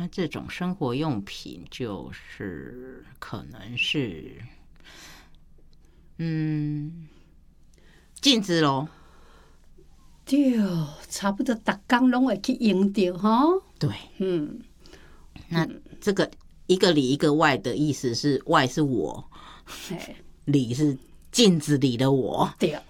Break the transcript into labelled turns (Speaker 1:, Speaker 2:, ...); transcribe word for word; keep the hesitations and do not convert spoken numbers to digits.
Speaker 1: 那这种生活用品就是可能是，嗯，镜子咯。
Speaker 2: 对，差不多每天都会去用到哈。
Speaker 1: 对，
Speaker 2: 嗯，
Speaker 1: 那这个一个里一个外的意思是，外是我，里是镜子里的我。
Speaker 2: 对，